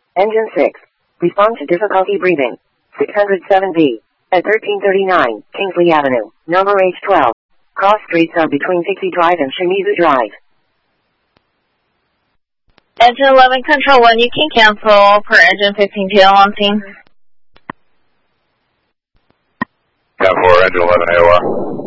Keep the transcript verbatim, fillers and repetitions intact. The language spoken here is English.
Engine six. Respond to difficulty breathing. six oh seven B. At thirteen thirty-nine, Kingsley Avenue, number H twelve. Cross streets are between Dixie Drive and Shimizu Drive. Engine eleven, Control one, you can cancel per engine fifteen T L on scene. ten four, Engine eleven, A O R.